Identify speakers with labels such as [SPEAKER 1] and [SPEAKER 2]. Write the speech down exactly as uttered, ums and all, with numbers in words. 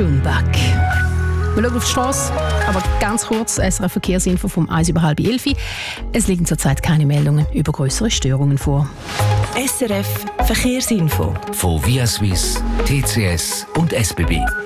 [SPEAKER 1] Schönbach. Wir schauen auf die Strasse, aber ganz kurz S R F-Verkehrsinfo vom eins über halb elf. Es liegen zurzeit keine Meldungen über größere Störungen vor.
[SPEAKER 2] S R F Verkehrsinfo
[SPEAKER 3] von Via Suisse, T C S und S B B.